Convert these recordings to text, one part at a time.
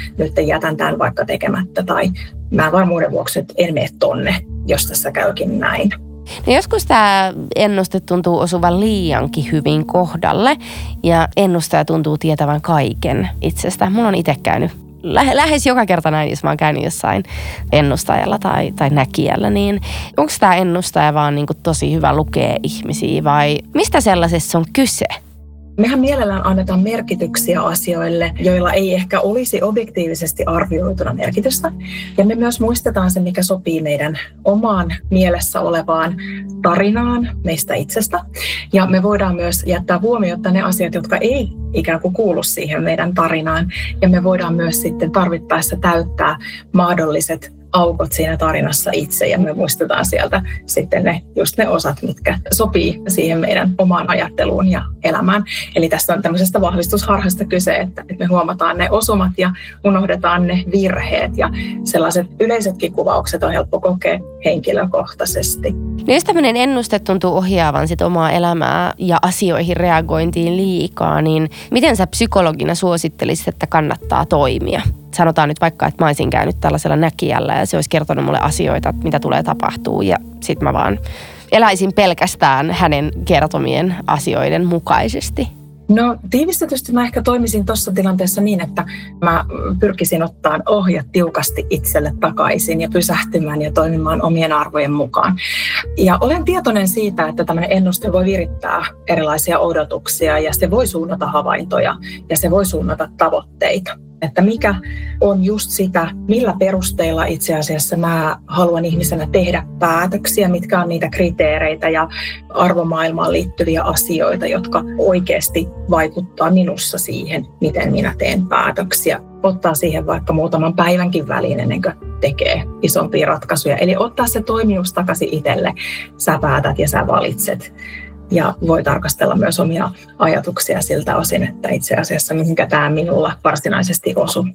nyt jätän tämän vaikka tekemättä tai mä varmuuden vuoksi nyt en mene tonne, jos tässä käykin näin. No joskus tämä ennuste tuntuu osuvan liiankin hyvin kohdalle ja ennustaja tuntuu tietävän kaiken itsestä. Mulla on itse käynyt lähes joka kerta näin, jos mä oon käynyt jossain ennustajalla tai näkijällä, niin onko tämä ennustaja vaan niin kuin tosi hyvä lukea ihmisiä vai mistä sellaisessa on kyse? Mehän mielellään annetaan merkityksiä asioille, joilla ei ehkä olisi objektiivisesti arvioituna merkitystä. Ja me myös muistetaan se, mikä sopii meidän omaan mielessä olevaan tarinaan meistä itsestä. Ja me voidaan myös jättää huomiota ne asiat, jotka ei ikään kuin kuulu siihen meidän tarinaan. Ja me voidaan myös sitten tarvittaessa täyttää mahdolliset aukot siinä tarinassa itse ja me muistetaan sieltä sitten just ne osat, mitkä sopii siihen meidän omaan ajatteluun ja elämään. Eli tässä on tämmöisestä vahvistusharhasta kyse, että me huomataan ne osumat ja unohdetaan ne virheet ja sellaiset yleisetkin kuvaukset on helppo kokea henkilökohtaisesti. No jos tämmöinen ennuste tuntuu ohjaavan sit omaa elämää ja asioihin reagointiin liikaa, niin miten sä psykologina suosittelisit, että kannattaa toimia? Sanotaan nyt vaikka, että mä olisin käynyt tällaisella näkijällä ja se olisi kertonut mulle asioita, mitä tulee tapahtuu ja sit mä vaan eläisin pelkästään hänen kertomien asioiden mukaisesti. No tiivistetysti mä ehkä toimisin tuossa tilanteessa niin, että mä pyrkisin ottaa ohjat tiukasti itselle takaisin ja pysähtymään ja toimimaan omien arvojen mukaan. Ja olen tietoinen siitä, että tämmöinen ennuste voi virittää erilaisia odotuksia ja se voi suunnata havaintoja ja se voi suunnata tavoitteita. Että mikä on just sitä, millä perusteilla itse asiassa mä haluan ihmisenä tehdä päätöksiä, mitkä on niitä kriteereitä ja arvomaailmaan liittyviä asioita, jotka oikeasti vaikuttaa minussa siihen, miten minä teen päätöksiä. Ottaa siihen vaikka muutaman päivänkin väliin ennen kuin tekee isompia ratkaisuja. Eli ottaa se toimijuus takaisin itselle. Sä päätät ja sä valitset. Ja voi tarkastella myös omia ajatuksia siltä osin, että itse asiassa mihinkä tämä minulla varsinaisesti osuu.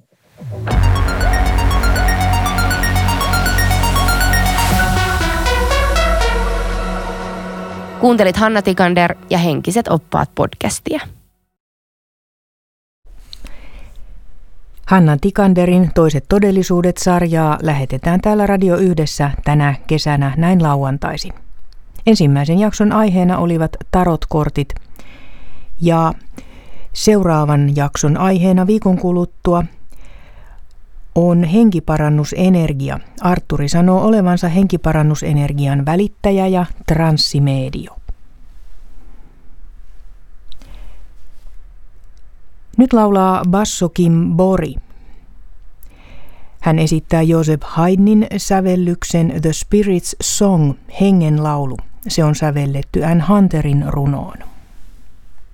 Kuuntelit Hanna Tikander ja Henkiset oppaat podcastia. Hanna Tikanderin Toiset todellisuudet-sarjaa lähetetään täällä Radio Yhdessä tänä kesänä näin lauantaisin. Ensimmäisen jakson aiheena olivat tarotkortit ja seuraavan jakson aiheena viikon kuluttua on henkiparannusenergia. Artturi sanoo olevansa henkiparannusenergian välittäjä ja transsimedio. Nyt laulaa basso Kim Bori. Hän esittää Joseph Haydnin sävellyksen The Spirit's Song, hengen laulu. Se on sävelletty Ann Hunterin runoon.